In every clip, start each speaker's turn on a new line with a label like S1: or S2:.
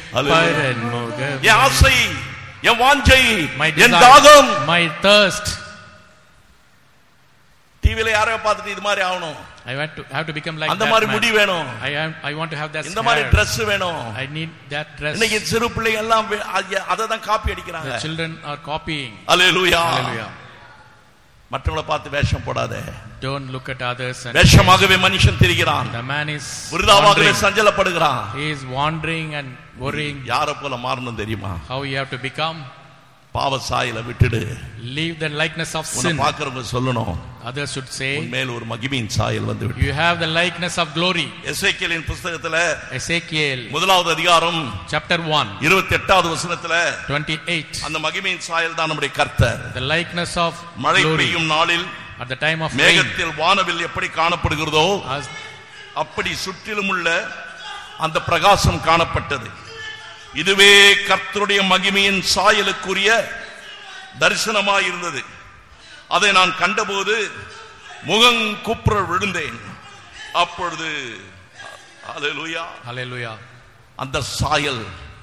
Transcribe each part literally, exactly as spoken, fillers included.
S1: பரன்முகமே.
S2: என் ஆசை, என் வாஞ்சை,
S1: my
S2: N
S1: desire,
S2: தாகம்,
S1: my thirst.
S2: டிவில யாரையோ பார்த்துட்டு இது மாதிரி ஆகணும்,
S1: I want to have to become like
S2: அந்த
S1: that
S2: மாதிரி
S1: man.
S2: முடி வேணும்,
S1: I am I want to have that
S2: இந்த மாதிரி
S1: hair.
S2: Dress வேணும்.
S1: I need that dress.
S2: இன்னைக்கு சிறு பிள்ளைங்க எல்லாம் அதை தான் காப்பி அடிக்கிறாங்க.
S1: The children are copying.
S2: Hallelujah.
S1: Hallelujah.
S2: மற்றவங்களை பார்த்து வேஷம் போடாதே.
S1: Don't look at others and
S2: வேஷமாகவே மனுஷன் திரிகிறான்.
S1: the man is
S2: விருதாவாகவே சஞ்சலப்படுகிறான்.
S1: he is wandering and worrying.
S2: யாரை போல மாறணும் தெரியுமா?
S1: How you have to become?
S2: பாவ சாயலை விட்டுடு.
S1: Leave the likeness of
S2: உன்னை
S1: sin.
S2: பார்க்கறவங்க சொல்லணும்,
S1: Others should say
S2: மேல் ஒரு மகிமையின் சாயல் வந்து விட்டது.
S1: you have the likeness of glory.
S2: எசேக்கியேலின் புத்தகத்துல
S1: Ezekiel
S2: முதலாவது அதிகாரம்
S1: chapter one
S2: இருபத்தி எட்டாவது வசனத்துல
S1: twenty-eight.
S2: அந்த மகிமையின் சாயல் தான் நம்முடைய கர்த்தர்.
S1: The likeness of
S2: மழை
S1: glory.
S2: பெய்யும் நாளில்
S1: At the time of rain,
S2: மேகத்தில் வானவில் எப்படி காணப்படுகிறதோ
S1: as
S2: அப்படி சுற்றிலும் உள்ள அந்த பிரகாசம் காணப்பட்டது. இதுவே கர்த்தருடைய மகிமையின் சாயலுக்குரிய தரிசனமாய் இருந்தது. அதை நான் கண்டபோது முகம் குப்புற விழுந்தேன். அப்பொழுது ஹல்லேலூயா,
S1: hallelujah,
S2: அந்த சாயல்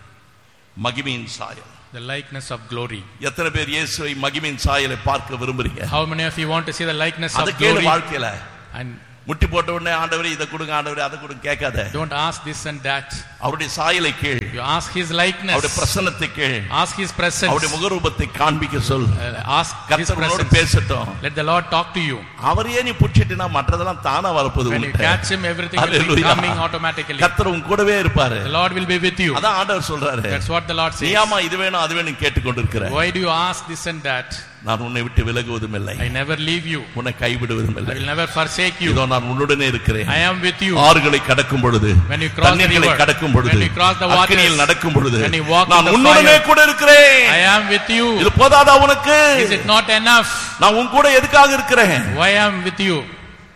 S2: மகிமையின் சாயல்.
S1: the likeness of glory.
S2: எத்தனை பேர் இயேசுவை மகிமையின் சாயலை பார்க்க விரும்புறீங்க?
S1: How many of you want to see the likeness
S2: அது
S1: of
S2: கேளு
S1: glory?
S2: வாழ்க்கையில.
S1: And
S2: முட்டி போட்ட உடனே ஆண்டவரே இதை கொடுங்க, ஆண்டவரே அதை கொடுங்க கேட்காத.
S1: don't ask this and that.
S2: அவருடைய சாயலை கேள்,
S1: You ask his likeness.
S2: அவருடைய பிரசன்னத்தை கேள்,
S1: Ask his presence.
S2: அவருடைய முகரூபத்தை காண்பிக்க சொல்.
S1: Uh, ask his
S2: கர்த்தர் உன்னோடு
S1: presence.
S2: பேசட்டும்.
S1: Let the Lord talk to you.
S2: அவரையே நீ புடிச்சிட்டனா மற்றதெல்லாம் தானா வரப்போகுது.
S1: When you catch him, everything will be
S2: Hallelujah.
S1: coming automatically.
S2: கர்த்தர் உன் கூடவே இருப்பாரு.
S1: The Lord will be with you.
S2: அதான் ஆண்டவர் சொல்றாரு.
S1: That's what the Lord
S2: நீ
S1: says.
S2: ஆமா இது வேணும் அது வேணும் கேட்டுக்கொண்டிருக்கிற.
S1: Why do you ask this and that?
S2: நான் உன்னை விட்டு விலகுவதும் இல்லை,
S1: I never leave you.
S2: உன்னை கைவிடுவதும்
S1: I
S2: இல்லை.
S1: will never forsake you.
S2: இதோ நான் உன்னுடனே இருக்கிறேன்.
S1: I am with you.
S2: ஆறுகளை கடக்கும் பொழுது,
S1: When you cross the
S2: தண்ணீர்களை
S1: river,
S2: கடக்கும் பொழுது,
S1: when you cross the waters,
S2: அக்கினியில் நடக்கும் பொழுது,
S1: when you walk
S2: நான்
S1: in the
S2: உன்னுடனே
S1: fire,
S2: கூட இருக்கிறேன்.
S1: I am with you.
S2: இது போதாதா உனக்கு?
S1: Is it not enough?
S2: நான் உன் கூட எதுக்காக இருக்கிறேன்?
S1: Why I am with you?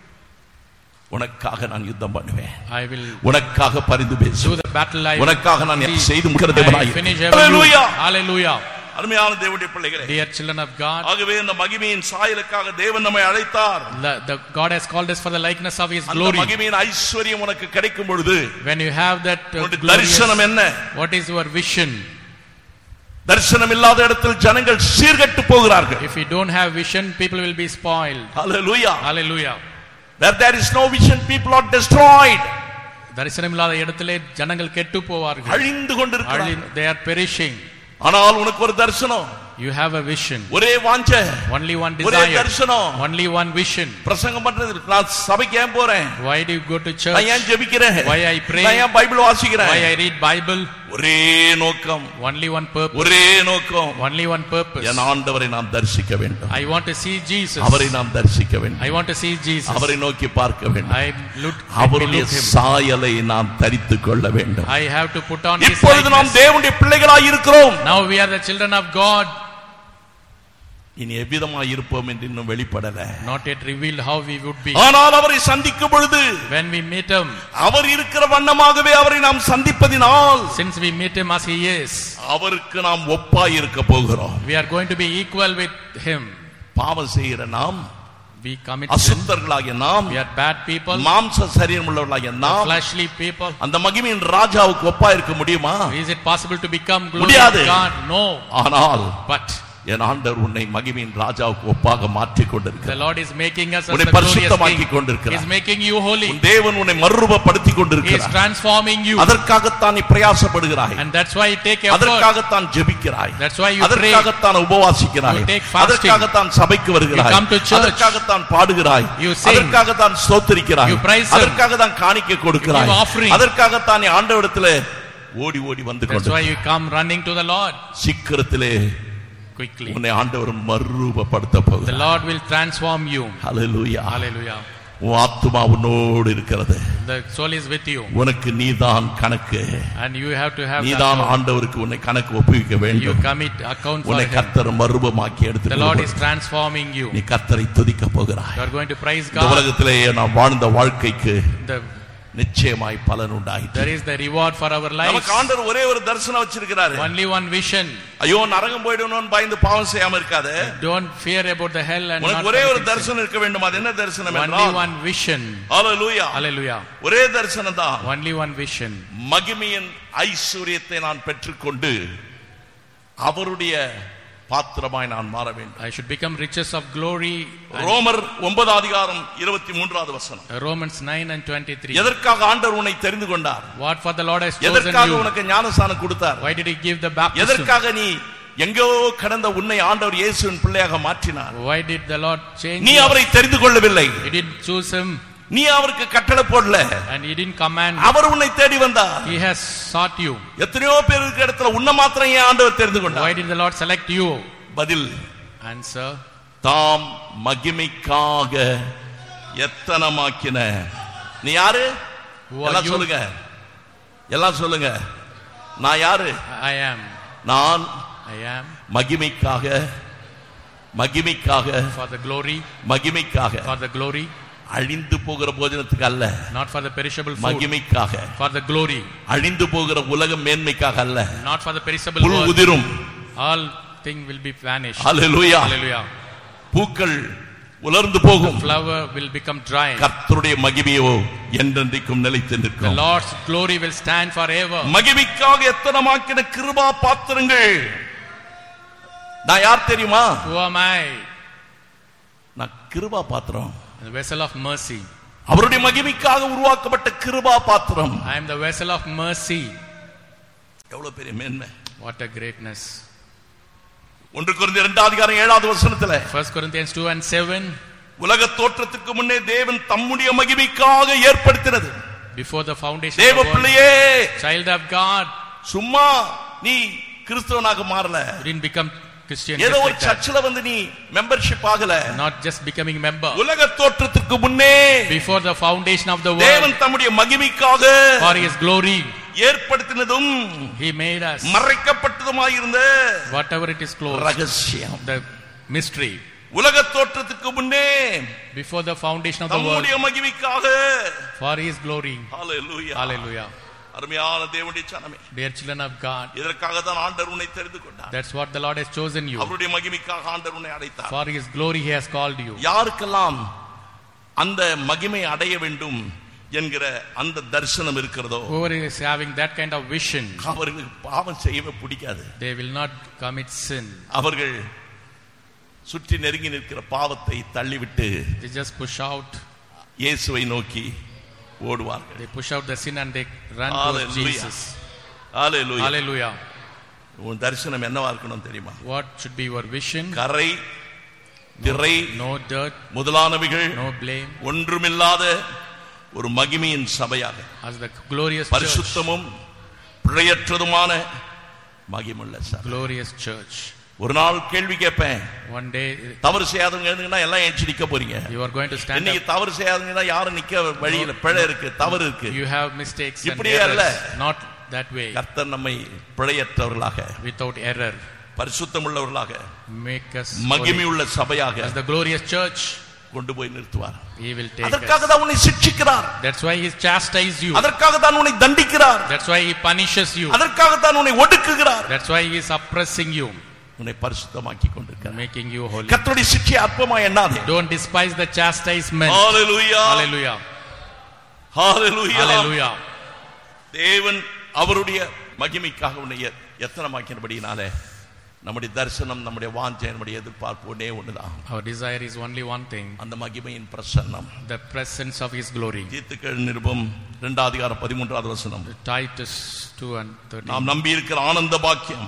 S2: உனக்காக நான் யுத்தம் பண்ணுவேன்,
S1: I will
S2: உனக்காக பரிந்து
S1: do
S2: பேசுவேன்,
S1: the battle. I
S2: உனக்காக நான்
S1: will
S2: செய்து முடிக்கிற
S1: I
S2: தேவனாய்.
S1: finish every
S2: Hallelujah.
S1: Hallelujah.
S2: அருமையான தேவனுடைய பிள்ளைகளே,
S1: Dear children of God,
S2: ஆகவே இந்த மகிமையின் சாயலுக்காக தேவன் நம்மை அழைத்தார்.
S1: the, the God has called us for the likeness of his
S2: அந்த
S1: glory.
S2: மகிமையின் ஐஸ்வரியம் உனக்கு கிடைக்கும் பொழுது
S1: When you have that uh,
S2: உன்னுடைய
S1: glorious,
S2: தரிசனம் என்ன?
S1: what is your vision?
S2: தரிசனம் இல்லாத இடத்தில் ஜனங்கள் சீர்கெட்டு போகிறார்கள்.
S1: If you don't have vision, people will be spoiled.
S2: Hallelujah.
S1: Hallelujah.
S2: Where there is no vision, people are destroyed.
S1: தரிசனம் இல்லாத இடத்திலே ஜனங்கள் கெட்டு போவார்கள்.
S2: அழிந்து கொண்டிருக்கிறார்கள்.
S1: They are perishing.
S2: ஆனால் உனக்கு ஒரு தரிசனம்,
S1: You have a vision.
S2: ஒரே வாஞ்சை,
S1: Only one
S2: ஒரே
S1: desire.
S2: தரிசனம்.
S1: Only one vision.
S2: பிரசங்கம் பண்றது, நான் சபைக்கு ஏன் போறேன்?
S1: Why do you go to church?
S2: நான் ஏன் ஜெபிக்கிறேன்?
S1: Why I pray?
S2: நான் ஏன் பைபிள் வாசிக்கிறேன்?
S1: Why I read Bible?
S2: ஒரே நோக்கம்,
S1: Only one purpose.
S2: ஒரே நோக்கம்,
S1: Only one purpose.
S2: என் ஆண்டவரை நான் தரிசிக்க வேண்டும்.
S1: I want to see Jesus.
S2: அவரை நாம் தரிசிக்க வேண்டும்.
S1: I want to see Jesus.
S2: அவரை நோக்கி பார்க்க வேண்டும்.
S1: I look,
S2: அவருடைய
S1: look him.
S2: சாயலை நாம் தரித்துக் கொள்ள வேண்டும்.
S1: I have to put on his
S2: இப்பொழுது நாம்
S1: likeness.
S2: தேவனுடைய பிள்ளைகளாய் இருக்கிறோம்.
S1: Now we are the children of God.
S2: இனி எவ்விதமாய் இருப்போம் என்று இன்னும் வெளிப்படல.
S1: Not yet revealed how we would be.
S2: ஆனால் அவரை சந்திக்கும் பொழுது,
S1: When we meet him,
S2: அவர் இருக்கிற வண்ணமாகவே அவரை நாம் சந்திப்பதினால்,
S1: since we meet him as he is,
S2: அவருக்கு நாம் ஒப்பாய் இருக்க போகிறோம்.
S1: we are going to be equal with him.
S2: பாவம் செய்கிற நாம்,
S1: We commit sin.
S2: அசுத்தர்களாகிய நாம்,
S1: We are bad people.
S2: மாம்ச சரீரம் உள்ளவர்களாகிய நாம்
S1: Fleshly people.
S2: அந்த மகிமையின் ராஜாவுக்கு ஒப்பா இருக்க முடியுமா?
S1: Is it possible to become glorious
S2: முடியாது.
S1: God? No.
S2: ஆனால்
S1: But
S2: என் ஆண்டவர் உன்னை மகிமையின் ராஜாவுக்கு ஒப்பாக மாற்றிக்
S1: the
S2: கொண்டிருக்கிறார்.
S1: Lord is making us as
S2: உன்னை
S1: the glorious
S2: பரிசுத்தமாக்கி
S1: King.
S2: கொண்டிருக்கிறார்.
S1: He is making you holy.
S2: உன் தேவன் உன்னை மறுரூபப்படுத்திக்
S1: He is
S2: கொண்டிருக்கிறார்.
S1: transforming you.
S2: அதற்காகத்தான் நீ பிரயாசப்படுகிறாய்.
S1: And that's why you take effort.
S2: அதற்காகத்தான் ஜெபிக்கிறாய்.
S1: That's why you pray.
S2: அதற்காகத்தான் உபவாசிக்கிறாய்.
S1: You take fasting.
S2: அதற்காகத்தான் சபைக்கு வருகிறாய்.
S1: You come to church.
S2: அதற்காகத்தான் பாடுகிறாய்.
S1: You sing.
S2: அதற்காகத்தான் ஸ்தோத்திரிக்கிறாய்.
S1: You praise Him.
S2: அதற்காகத்தான் காணிக்கை கொடுக்கிறாய்.
S1: You give offering.
S2: அதற்காகத்தான் நீ ஆண்டவரிடத்திலே ஓடி ஓடி வந்து
S1: That's why
S2: கொண்டிருக்கிறாய்.
S1: you come running to the Lord
S2: சீக்கிரத்திலே
S1: quickly.
S2: உன்னை ஆண்டவர் மறுரூபப்படுத்த
S1: The
S2: போகிறார்.
S1: Lord will transform you.
S2: Hallelujah.
S1: Hallelujah.
S2: உன் ஆத்துமா உன்னோடு இருக்கிறது.
S1: The soul is with you.
S2: உனக்கு நீதான் கணக்கு.
S1: And you have to have
S2: நீதான்
S1: that.
S2: ஆண்டவருக்கு உன்னை கணக்கு ஒப்புவிக்க
S1: You
S2: வேண்டும்.
S1: commit account for
S2: உன்னை
S1: him.
S2: கர்த்தர் மறுரூபமாக்கி
S1: The Lord is
S2: எடுத்து
S1: transforming you.
S2: நீ கர்த்தரை துதிக்க போகிறாய்.
S1: You are going to praise
S2: இந்த
S1: God.
S2: உலகத்திலே நாம் வாழ்ந்த வாழ்க்கைக்கு
S1: The,
S2: நிச்சயமாய் பலன் உண்டாயிற்று.
S1: there is the reward for our lives.
S2: நமக்கு ஆண்டவர் ஒரே ஒரு தரிசனம் வச்சிருக்கிறாரு.
S1: Only one vision.
S2: ஐயோ நரகம் போய்டணும்னு பயந்து பாவம் செய்யாம இருக்காதே.
S1: Don't fear about the hell and
S2: உனக்கு
S1: not
S2: ஒரே ஒரு
S1: committing sin.
S2: தரிசனம் இருக்க வேண்டும். அது என்ன தரிசனம்
S1: Only
S2: என்றால்,
S1: one vision.
S2: ஹல்லேலூயா,
S1: Hallelujah.
S2: ஒரே தரிசனம் தான்.
S1: Only one vision.
S2: மகிமையின் ஐஸ்வரியத்தை நான் பெற்றுக்கொண்டு அவருடைய பாத்திரமாய் நான் மாற வேண்டும்.
S1: I should become riches of glory.
S2: ரோமர் ஒன்பதாம் அதிகாரம் இருபத்தி மூன்றாவது வசனம்.
S1: Romans nine and twenty-three.
S2: எதற்காக ஆண்டவர் உன்னை தெரிந்து கொண்டார்?
S1: What for the Lord has chosen you?
S2: எதற்காக உனக்கு ஞானஸ்நானம் கொடுத்தார்?
S1: Why did he give the baptism?
S2: எதற்காக நீ எங்கோ கடந்த உன்னை ஆண்டவர் இயேசுவின் பிள்ளையாக மாற்றினார்?
S1: Why did the Lord change?
S2: நீ அவரை தெரிந்து கொள்ளவில்லை.
S1: He didn't choose him.
S2: நீ அவருக்கு கட்டளை போடல.
S1: And he didn't command.
S2: அவர் உன்னை தேடி வந்தார்.
S1: He has sought you.
S2: எத்தனையோ பேர் இருக்கிற இடத்துல உன்னை மாத்திரம் ஏன் ஆண்டவர் தெரிந்து கொண்டார்?
S1: Why did the Lord select you?
S2: பதில்
S1: Answer.
S2: தாம் மகிமைக்காக எத்தனமாக்கின. நீ யாரு? எல்லாம் சொல்லுங்க, எல்லாம் சொல்லுங்க. நான் யாரு?
S1: I am.
S2: நான்
S1: I am.
S2: மகிமைக்காக, மகிமைக்காக,
S1: for the glory,
S2: மகிமைக்காக,
S1: for the glory,
S2: அழிந்து போகிற போஜனத்துக்கு அல்ல,
S1: not for the perishable food,
S2: மகிமைக்காக,
S1: for the glory,
S2: அழிந்து போகிற உலக மேன்மைக்காக அல்ல,
S1: not for the perishable
S2: pull
S1: world,
S2: உதிரும்,
S1: all thing will be vanished,
S2: hallelujah,
S1: hallelujah,
S2: பூக்கள் உலர்ந்து போகும்,
S1: flower will become dry,
S2: கர்த்தருடைய மகிமையோ என்றென்றைக்கும் நிலைத்து நிற்கும்,
S1: the Lord's glory will stand forever.
S2: மகிமைக்காக எத்தனமாக்கின கிருபா பாத்திரங்கள். நான் யார் தெரியுமா?
S1: Who am I?
S2: நான் கிருபா பாத்திரம்,
S1: The vessel of mercy.
S2: அவருடைய மகிமைக்காக உருவாக்கப்பட்ட கிருபா பாத்திரம்.
S1: I am the vessel of mercy.
S2: எவ்வளவு பெரிய மேன்மை!
S1: What a greatness.
S2: ஒன்று கொரிந்தியர் இரண்டாம் அதிகாரம் ஏழாவது வசனத்திலே
S1: First Corinthians two and seven.
S2: உலக தோற்றத்துக்கு முன்னே தேவன் தம்முடைய மகிமைக்காக ஏற்படுத்தினது.
S1: Before the foundation
S2: தேவ
S1: of the world,
S2: பிள்ளையே,
S1: child of God,
S2: சும்மா நீ கிறிஸ்தவனாக மாறல,
S1: you didn't become Christian
S2: ஏதோ
S1: just
S2: ஒரு
S1: like that.
S2: சர்ச்சில வந்து நீ மெம்பர்ஷிப் ஆகல,
S1: Not just becoming member.
S2: உலக தோற்றத்துக்கு முன்னே
S1: Before the foundation of the
S2: தேவன்
S1: world,
S2: தம்முடைய மகிமைக்காக
S1: for his glory,
S2: ஏற்படுத்தினதும்
S1: he made us.
S2: மறைக்கப்பட்டதுமாயிருந்த
S1: Whatever it is closed,
S2: ரகசியம்,
S1: the mystery.
S2: உலக தோற்றத்துக்கு முன்னே
S1: Before the foundation of the world,
S2: தம்முடைய மகிமைக்காக,
S1: for his glory.
S2: Hallelujah,
S1: Hallelujah.
S2: அருமையான தேவனுடைய ஜனமே,
S1: Dear children of God,
S2: இதற்காக தான் ஆண்டவர் உன்னை தெரிந்து கொண்டார்.
S1: that's what the Lord has chosen you.
S2: அவருடைய மகிமைக்காக ஆண்டவர் உன்னை அழைத்தார்.
S1: For his glory he has called you.
S2: யாருக்கெல்லாம் அந்த மகிமை அடைய வேண்டும் என்கிற அந்த தரிசனம் இருக்கிறதோ,
S1: Whoever is having that kind of vision,
S2: அவர்களுக்கு பாவம் செய்யவே பிடிக்காது.
S1: they will not commit sin.
S2: அவர்கள் சுற்றி நெருங்கி நிற்கிற பாவத்தை தள்ளிவிட்டு
S1: They just push out,
S2: இயேசுவை நோக்கி ஓடுவார்கள்.
S1: they push out the sin and they run towards
S2: Hallelujah.
S1: Jesus.
S2: Hallelujah.
S1: Hallelujah.
S2: உன் தரிசனம் என்னவா இருக்கணும் தெரியுமா?
S1: What should be your vision?
S2: கரை, திரை,
S1: No dirt,
S2: முதலானவைகள்
S1: no blame,
S2: ஒன்றுமில்லாத ஒரு மகிமையின் சபையாக,
S1: as the glorious church.
S2: பரிசுத்தமும் பிழையற்றதுமான மகிமுள்ள சபை.
S1: Glorious church.
S2: ஒரு நாள் கேள்வி கேட்பேன்,
S1: One day
S2: தவறு செய்யாதவங்க எழுந்துங்கன்னா எல்லாம் ஏஞ்சி நிக்க போறீங்க.
S1: you are going to stand
S2: இன்னைக்கு
S1: up.
S2: தவறு செய்யாதவங்க யாரும் நிக்க வழியில பிழை இருக்கு, தவறு இருக்கு.
S1: You have mistakes and
S2: இப்படியே அல்ல.
S1: errors. Not that way.
S2: கர்த்தர் நம்மை பிழையற்றவர்களாக,
S1: Without error.
S2: பரிசுத்தம் உள்ளவர்களாக,
S1: Make us
S2: மகிமை
S1: holy.
S2: உள்ள சபையாக
S1: As the glorious church,
S2: கொண்டு போய் நிறுத்துவார்.
S1: he will take
S2: அதற்காக
S1: us.
S2: தான் உன்னை சிட்சிக்கிறார்.
S1: That's why he chastises you.
S2: அதற்காக தான் உன்னை தண்டிக்கிறார்.
S1: That's why he punishes you.
S2: அதற்காக தான் உன்னை ஒடுக்குகிறார்.
S1: That's why he is oppressing you,
S2: உன்னை பரிசுத்தமாக்கி கொண்டிருக்கிறார்.
S1: making you holy.
S2: கர்த்தருடைய சிட்சை அற்பமா எண்ணாதே.
S1: Don't despise the chastisement.
S2: Hallelujah,
S1: Hallelujah.
S2: Hallelujah.
S1: Hallelujah.
S2: தேவன் அவருடைய மகிமைக்காக உன்னை எத்தனமாக்கினபடினாலே நம்முடைய தரிசனம், நம்முடைய வாஞ்சை, நம்முடைய எதிர்பார்ப்பு ஒண்ணே ஒண்ணுதான்.
S1: Our desire is only one thing,
S2: அந்த மகிமையின் பிரசன்னம்.
S1: the presence of his glory.
S2: தீத்துக்கள் நிருபம் இரண்டாம் அதிகாரம் பதிமூன்றாவது வசனம்.
S1: Titus two and thirteen.
S2: நாம் நம்பி இருக்கிற ஆனந்த பாக்கியம்,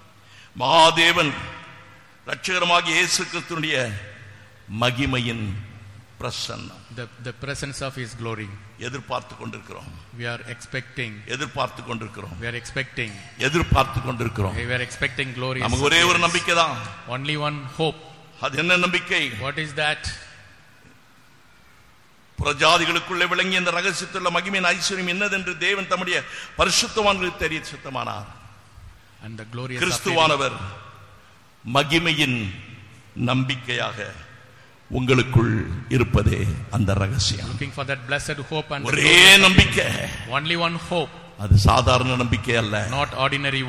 S2: மகாதேவன் இரட்சகருமாகிய இயேசு கிறிஸ்துவினுடைய மகிமையின் பிரசன்னம்.
S1: The, the presence of his glory.
S2: எதிர்பார்த்து கொண்டிருக்கிறோம்,
S1: We are expecting.
S2: எதிர்பார்த்து கொண்டிருக்கிறோம்,
S1: We are expecting.
S2: எதிர்பார்த்து கொண்டிருக்கிறோம்.
S1: We are expecting glory.
S2: நமக்கு ஒரே ஒரு நம்பிக்கை தான்.
S1: Only one hope.
S2: அது என்ன நம்பிக்கை?
S1: What is that?
S2: புறஜாதிகளுக்குள்ளே விளங்கிய இந்த ரகசியத்துள்ள மகிமையின் ஐஸ்வர்யம் என்னதென்று தேவன் தம்முடைய பரிசுத்தவான்களுக்கு தெரிய சுத்தமானார்.
S1: And the glorious
S2: கிறிஸ்துவானவர் மகிமையின் நம்பிக்கையாக உங்களுக்குள் இருப்பதே அந்த ரகசியம்.
S1: looking for that blessed hope and
S2: ஒரே நம்பிக்கை,
S1: only one hope,
S2: அது சாதாரண நம்பிக்கை அல்ல.
S1: not ordinary one.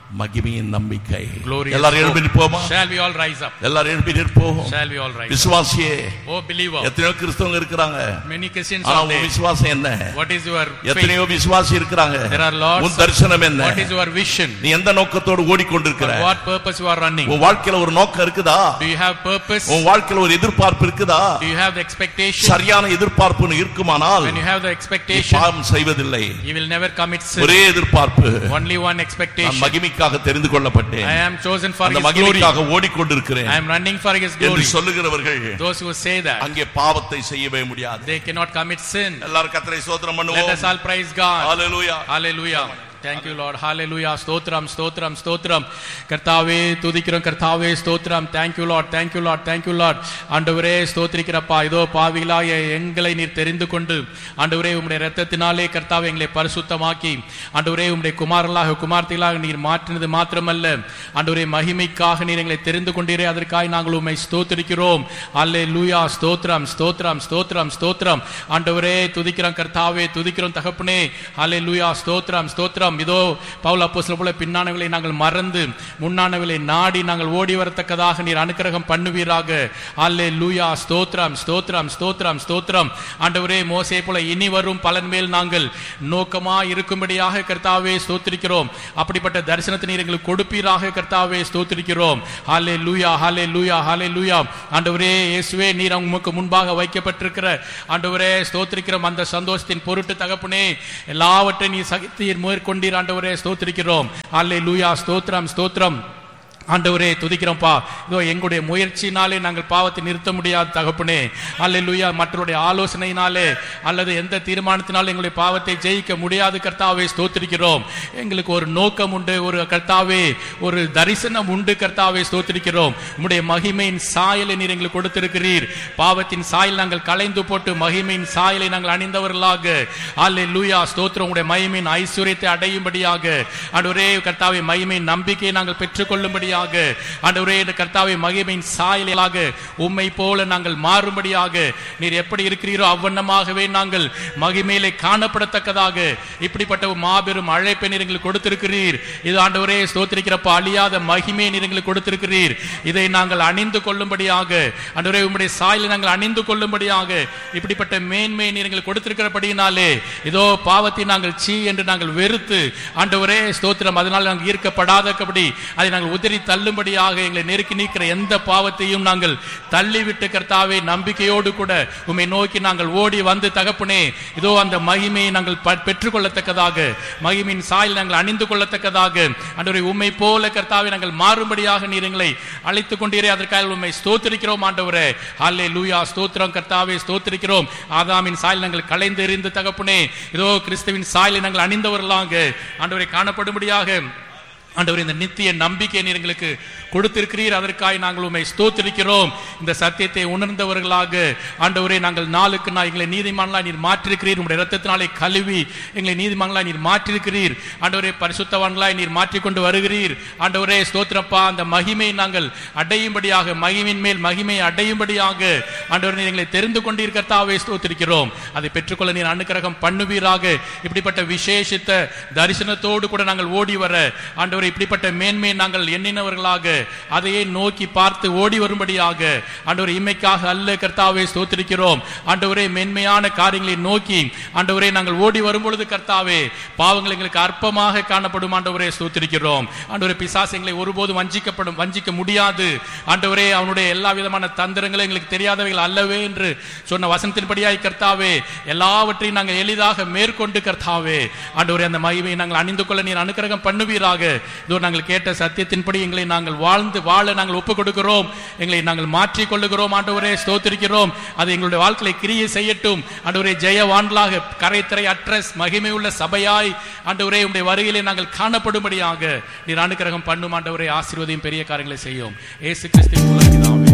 S2: மகிமையின் நம்பிக்கை.
S1: Glorious
S2: எல்லாரும்
S1: hope.
S2: எழும்பி நிற்போமா?
S1: Shall we all rise up?
S2: எல்லாரும் எழும்பி நிற்போம்.
S1: Shall we all rise up?
S2: விசுவாசியே,
S1: Oh believer,
S2: எத்தனையோ கிறிஸ்தவங்க இருக்காங்க.
S1: many Christians
S2: ஆனா
S1: are
S2: உன்
S1: there.
S2: விசுவாசம் என்ன?
S1: What is your faith?
S2: எத்தனையோ விசுவாசி இருக்காங்க.
S1: There are lots.
S2: உன் தரிசனம் என்ன?
S1: What is your vision?
S2: நீ எந்த நோக்கத்தோடு ஓடிக்கொண்டிருக்கிற?
S1: For what purpose you are running?
S2: உன் வாழ்க்கையில ஒரு நோக்கம் இருக்குதா?
S1: Do you have purpose?
S2: உன் வாழ்க்கையில ஒரு எதிர்பார்ப்பு இருக்குதா?
S1: Do you have the expectation?
S2: சரியான எதிர்பார்ப்புன்னு இருக்குமானால்
S1: When you have the expectation,
S2: பாவம் செய்வதில்லை.
S1: you will never commit sin.
S2: ஒரே எதிர்பார்ப்பு,
S1: Only one
S2: நான்
S1: expectation.
S2: மகிமைக்காக தெரிந்து கொள்ளப்பட்டேன்,
S1: I am chosen for
S2: அந்த
S1: His glory.
S2: மகிமைக்காக ஓடிக்கொண்டிருக்கிறேன்
S1: I am running for His
S2: என்று
S1: glory.
S2: சொல்லுகிறவர்கள்
S1: Those who say that,
S2: அங்கே பாவத்தை செய்யவே முடியாது.
S1: they cannot commit sin.
S2: எல்லாரும் கர்த்தரை ஸ்தோத்திரம்
S1: Let
S2: பண்ணுவோம்.
S1: us all praise God.
S2: Hallelujah.
S1: Hallelujah. Thank you Lord. Hallelujah. ஸ்தோத்திரம் ஸ்தோத்திரம் ஸ்தோத்திரம். கர்த்தாவே துதிக்கிறோம், கர்த்தாவே ஸ்தோத்திரம். Thank you Lord. Thank you Lord. Thank you Lord. ஆண்டவரே ஸ்தோத்திரிக்கிறப்பா, இதோ பாவிகளாய எங்களை நீர் தெரிந்து கொண்டு ஆண்டவரே உம்முடைய இரத்தத்தினாலே கர்த்தாவே எங்களை பரிசுத்தமாக்கி ஆண்டவரே உம்முடைய குமாரர்களாக குமார்த்திகளாக நீர் மாற்றினது மாத்திரமல்ல ஆண்டவரே மகிமைக்காக நீர் எங்களை தெரிந்து கொண்டீரே, அதற்காக நாங்கள் உம்மை ஸ்தோத்திரிக்கிறோம். அல்லேலூயா. ஸ்தோத்திரம் ஸ்தோத்திரம் ஸ்தோத்திரம் ஸ்தோத்திரம். ஆண்டவரே துதிக்கிறோம் கர்த்தாவே, துதிக்கிறோம் தகப்பனே. அல்லேலூயா. ஸ்தோத்திரம் ஸ்தோத்திரம். இதோ பவுல் அப்போஸ்தலர் போல பின்னானவைகளை நாங்கள் மறந்து முன்னானவைகளை நாடி நாங்கள் ஓடி வரத்தக்கதாக நீர் அனுக்கிரகம் பண்ணுவீராக. அல்லேலூயா. ஸ்தோத்திரம் ஸ்தோத்திரம் ஸ்தோத்திரம் ஸ்தோத்திரம். ஆண்டவரே மோசே போல இனி வரும் பலன் மேல் நாங்கள் நோக்கமா இருக்கும்படியாக கர்த்தாவே ஸ்தோத்திரிக்கிறோம். அப்படிப்பட்ட தரிசனத்தை நீர் எங்களுக்கு கொடுப்பீராக கர்த்தாவே ஸ்தோத்திரிக்கிறோம். அல்லேலூயா அல்லேலூயா அல்லேலூயா. ஆண்டவரே இயேசுவே, நீர் உமக்கு முன்பாக வைக்கப்பட்டிருக்கிற ஆண்டவரே ஸ்தோத்திரிக்கிறோம் அந்த சந்தோஷத்தின் பொருட்டு தகப்பனே எல்லாவற்றையும் நீர் சகித்தீர் மேற்கொண்டீர் ஆண்டவரே ஸ்தோத்திரிக்கிறோம். அல்லேலூயா. ஸ்தோத்திரம் ஸ்தோத்திரம். ஆண்டவரே துதிக்கிறோம்ப்பா. இதோ எங்களுடைய முயற்சியினாலே நாங்கள் பாவத்தை நிறுத்த முடியாது தகப்பனே. அல்லேலூயா. மற்றவருடைய ஆலோசனையினாலே அல்லது எந்த தீர்மானத்தினாலும் எங்களுடைய பாவத்தை ஜெயிக்க முடியாது கர்த்தாவே ஸ்தோத்திரிக்கிறோம். எங்களுக்கு ஒரு நோக்கம் உண்டு, ஒரு கர்த்தாவே ஒரு தரிசனம் உண்டு கர்த்தாவே ஸ்தோத்திரிக்கிறோம். உம்முடைய மகிமையின் சாயலை நீர் எங்களுக்கு கொடுத்திருக்கிறீர். பாவத்தின் சாயல் நாங்கள் களைந்து போட்டு மகிமையின் சாயலை நாங்கள் அணிந்தவர்களாக அல்லேலூயா ஸ்தோத்திரம் உம்முடைய மகிமையின் ஐஸ்வரியத்தை அடையும்படியாக ஆண்டவரே கர்த்தாவே மகிமையின் நம்பிக்கையை நாங்கள் பெற்றுக்கொள்ளும்படியாக ஆண்டவரே கர்த்தாவே மகிமையின் சாயலாக உம்மை போல நாங்கள் மாறும்படியாக நீர் எப்படி இருக்கிறீரோ அவ்வண்ணமாகவே நாங்கள் மகிமையிலே காணப்படத்தக்கதாக இப்படிப்பட்ட மாபெரும் அழைப்பை நீர் எங்களுக்கு கொடுத்திருக்கிறீர். இது ஆண்டவரே ஸ்தோத்திரிக்கிறப்ப அழியாத மகிமையை நீர் எங்களுக்கு கொடுத்திருக்கிறீர். இதை நாங்கள் அணிந்து கொள்ளும்படியாக ஆண்டவரே உம்முடைய சாயலை நாங்கள் அணிந்து கொள்ளும்படியாக இப்படிப்பட்ட மேன்மையை நீர் எங்களுக்கு கொடுத்திருக்கிறபடியினாலே இதோ பாவத்தை நாங்கள் சீ என்று நாங்கள் வெறுத்து ஆண்டவரே ஸ்தோத்திரம் அதனால் நாங்கள் ஈர்க்கப்படாதபடி அதை நாங்கள் உதறி தள்ளும்படியாக எங்களை நெருக்கி நீக்கிற எந்த பாவத்தையும் நாங்கள் தள்ளிவிட்டு கர்த்தாவே நம்பிக்கையோடு கூட உம்மை நோக்கி நாங்கள் ஓடி வந்து தகப்பனே இதோ அந்த மகிமையை நாங்கள் பெற்றுக்கொள்ளத்தக்கதாக மகிமையின் சாயல் நாங்கள் அணிந்து கொள்ளத்தக்கதாக ஆண்டவரே உம்மை போல கர்த்தாவே நாங்கள் மாறும்படியாக நீர் எங்களை அழைத்துக் கொண்டீரே, அதற்காக உம்மை ஸ்தோத்திரிக்கிறோம் ஆண்டவரே. அல்லேலூயா. ஸ்தோத்திரம் கர்த்தாவே ஸ்தோத்திரிக்கிறோம். ஆதாமின் சாயல் நாங்கள் களைந்து எறிந்து தகப்பனே இதோ கிறிஸ்துவின் சாயலை நாங்கள் அணிந்தவர்களாக ஆண்டவரை காணப்படும்படியாக ஆண்டவரே இந்த நித்திய நம்பிக்கை நீர் எங்களுக்கு கொடுத்திருக்கிறீர். அதற்காக நாங்கள் உம்மை ஸ்தோத்திரிக்கிறோம். இந்த சத்தியத்தை உணர்ந்தவர்களாக ஆண்டவரே நாங்கள் நாளுக்கு நாள் எங்களை நீதிமான்களாய் நீர் மாற்றிருக்கிறீர். உம்முடைய இரத்தத்தினாலே கழுவி எங்களை நீதிமான்களாய் நீர் மாற்றிருக்கிறீர். ஆண்டவரே பரிசுத்தவான்களாய் நீர் மாற்றிக்கொண்டு வருகிறீர். ஆண்டவரே ஸ்தோத்திரப்பா அந்த மகிமையை நாங்கள் அடையும்படியாக மகிமையின் மேல் மகிமையை அடையும்படியாக ஆண்டவரே நீர் எங்களை தெரிந்து கொண்டீர் கர்த்தாவே ஸ்தோத்திரிக்கிறோம். அதை பெற்றுக்கொள்ள நீர் அனுக்கிரகம் பண்ணுவீராக. இப்படிப்பட்ட விசேஷித்த தரிசனத்தோடு கூட நாங்கள் ஓடி வர ஆண்டவரே இப்படிப்பட்ட மேன்மையை நாங்கள் எண்ணினவர்களாக அதையே நோக்கி பார்த்து ஓடி வரும்படியாக ஆண்டவரே இம்மைக்காக அல்ல கர்த்தாவே ஸ்தோத்திரிக்கிறோம். ஆண்டவரே மேன்மையான காரியங்களை நோக்கி ஆண்டவரே நாங்கள் ஓடி வரும்பொழுது கர்த்தாவே பாவங்கள் எங்களுக்கு அற்பமாக காணப்படும் ஆண்டவரே ஸ்தோத்திரிக்கிறோம். ஆண்டவரே பிசாசு எங்களை ஒருபோதும் வஞ்சிக்கப்படும் வஞ்சிக்க முடியாது. ஆண்டவரே அவனுடைய எல்லா விதமான தந்திரங்களும் எங்களுக்கு தெரியாதவைகள் அல்லவே என்று சொன்ன வசனத்தின்படியாய் கர்த்தாவே எல்லாவற்றையும் நாங்கள் எளிதாக மேற்கொண்டு கர்த்தாவே ஆண்டவரே அந்த மகிமையை நாங்கள் அணிந்து கொள்ள நீர் அனுக்கிரகம் பண்ணுவீராக. இதோ நாங்கள் கேட்ட சத்தியத்தின்படி எங்களை நாங்கள் வாழ்ந்து வாழ நாங்கள் ஒப்புக் கொடுக்கிறோம். எங்களை நாங்கள் மாற்றிக் கொள்ளுகிறோம் ஆண்டவரே ஸ்தோத்திரிக்கிறோம். அது எங்களுடைய வாழ்க்கையை கிரியை செய்யட்டும் ஆண்டவரே. ஜெயவான்களாக கரைத்திரை அற்ற மகிமை உள்ள சபையாய் ஆண்டவரே உம்முடைய வருகையிலே நாங்கள் காணப்படும்படியாக நீர் அனுக்கிரகம் பண்ணும் ஆண்டவரே. ஆசீர்வதியும் பெரிய காரியங்களை செய்யும் இயேசு கிறிஸ்துவின் மூலம் பிதாவே.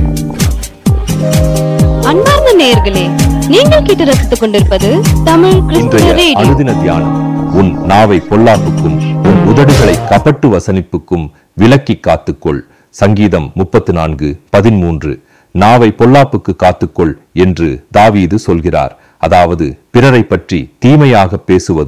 S3: அன்பார்ந்த நேயர்களே, நீங்கள் கேட்டு ரசித்துக் கொண்டிருப்பது தமிழ் கிறிஸ்துவ ரேடியோ.
S4: அனுதின தியானம். உன் நாவை பொல்லாப்புக்கும் உன் உதடுகளை கபட்டு வசனிப்புக்கும் விலக்கி காத்துக்கொள். சங்கீதம் முப்பத்து நான்கு பதிமூன்று. நாவை பொல்லாப்புக்கு காத்துக்கொள் என்று தாவீது சொல்கிறார். அதாவது பிறரை பற்றி தீமையாக பேசுவதும்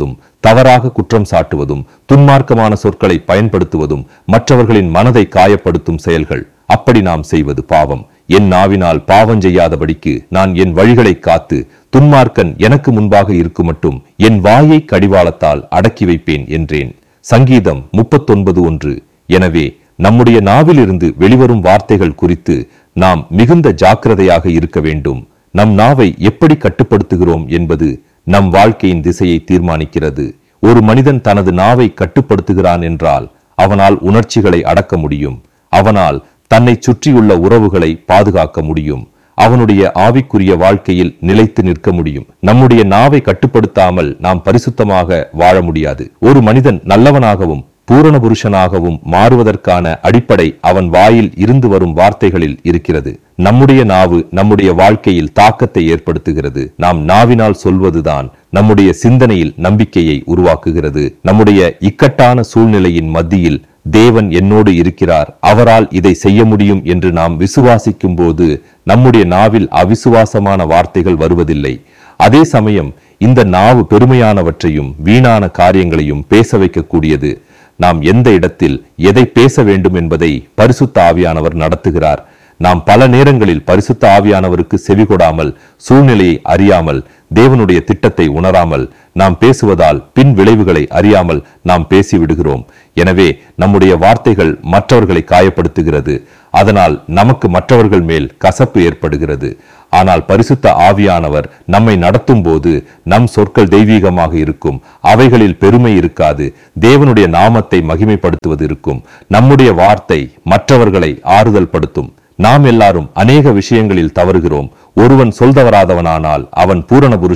S4: தவறாக குற்றம் சாட்டுவதும், துன்மார்க்கமான சொற்களை பயன்படுத்துவதும் மற்றவர்களின் மனதை காயப்படுத்தும் செயல்கள். அப்படி நாம் செய்வது பாவம். என் நாவினால் பாவம் செய்யாதபடிக்கு நான் என் வழிகளை காத்து, துன்மார்க்கன் எனக்கு முன்பாக இருக்கும் மட்டும் என் வாயை கடிவாளத்தால் அடக்கி வைப்பேன் என்றேன். சங்கீதம் முப்பத்தொன்பது ஒன்று. எனவே நம்முடைய நாவிலிருந்து வெளிவரும் வார்த்தைகள் குறித்து நாம் மிகுந்த ஜாக்கிரதையாக இருக்க வேண்டும். நம் நாவை எப்படி கட்டுப்படுத்துகிறோம் என்பது நம் வாழ்க்கையின் திசையை தீர்மானிக்கிறது. ஒரு மனிதன் தனது நாவை கட்டுப்படுத்துகிறான் என்றால் அவனால் உணர்ச்சிகளை அடக்க முடியும். அவனால் தன்னை சுற்றியுள்ள உறவுகளை பாதுகாக்க முடியும். அவனுடைய ஆவிக்குரிய வாழ்க்கையில் நிலைத்து நிற்க முடியும். நம்முடைய நாவை கட்டுப்படுத்தாமல் நாம் பரிசுத்தமாக வாழ முடியாது. ஒரு மனிதன் நல்லவனாகவும் பூரண புருஷனாகவும் மாறுவதற்கான அடிப்படை அவன் வாயில் இருந்து வரும் வார்த்தைகளில் இருக்கிறது. நம்முடைய நாவு நம்முடைய வாழ்க்கையில் தாக்கத்தை ஏற்படுத்துகிறது. நாம் நாவினால் சொல்வதுதான் நம்முடைய சிந்தனையில் நம்பிக்கையை உருவாக்குகிறது. நம்முடைய இக்கட்டான சூழ்நிலையின் மத்தியில் தேவன் என்னோடு இருக்கிறார், அவரால் இதை செய்ய முடியும் என்று நாம் விசுவாசிக்கும் போது நம்முடைய நாவில் அவிசுவாசமான வார்த்தைகள் வருவதில்லை. அதே சமயம் இந்த நாவு பெருமையானவற்றையும் வீணான காரியங்களையும் பேச வைக்கக்கூடியது. நாம் எந்த இடத்தில் எதை பேச வேண்டும் என்பதை பரிசுத்த ஆவியானவர் நடத்துகிறார். நாம் பல நேரங்களில் பரிசுத்த ஆவியானவருக்கு செவிகொடாமல், சூழ்நிலையை அறியாமல், தேவனுடைய திட்டத்தை உணராமல் நாம் பேசுவதால் பின் விளைவுகளை அறியாமல் நாம் பேசிவிடுகிறோம். எனவே நம்முடைய வார்த்தைகள் மற்றவர்களை காயப்படுத்துகிறது. அதனால் நமக்கு மற்றவர்கள் மேல் கசப்பு ஏற்படுகிறது. ஆனால் பரிசுத்த ஆவியானவர் நம்மை நடத்தும் போது நம் சொற்கள் தெய்வீகமாக இருக்கும். அவைகளில் பெருமை இருக்காது. தேவனுடைய நாமத்தை மகிமைப்படுத்துவது இருக்கும். நம்முடைய வார்த்தை மற்றவர்களை ஆறுதல் படுத்தும். நாம் எல்லாரும் அநேக விஷயங்களில் தவறுகிறோம். ஒருவன் சொல்தவராதவனானால் அவன் பூரண புருஷன்